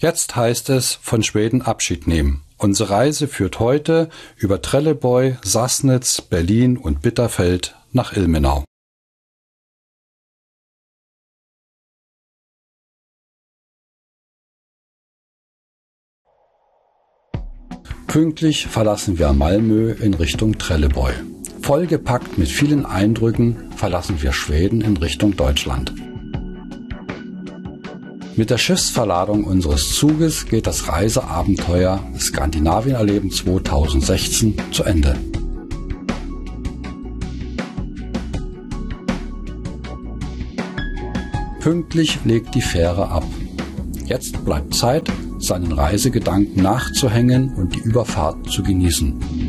Jetzt heißt es von Schweden Abschied nehmen. Unsere Reise führt heute über Trelleborg, Sassnitz, Berlin und Bitterfeld nach Ilmenau. Pünktlich verlassen wir Malmö in Richtung Trelleborg. Vollgepackt mit vielen Eindrücken verlassen wir Schweden in Richtung Deutschland. Mit der Schiffsverladung unseres Zuges geht das Reiseabenteuer Skandinavien erleben 2016 zu Ende. Pünktlich legt die Fähre ab. Jetzt bleibt Zeit, seinen Reisegedanken nachzuhängen und die Überfahrt zu genießen.